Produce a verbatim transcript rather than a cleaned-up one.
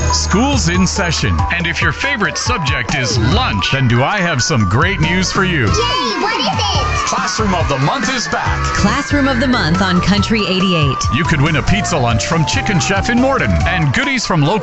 School's in session, and if your favorite subject is lunch, then do I have some great news for you. Yay, what is it? Classroom of the Month is back. Classroom of the Month on Country eighty-eight. You could win a pizza lunch from Chicken Chef in Morden and goodies from local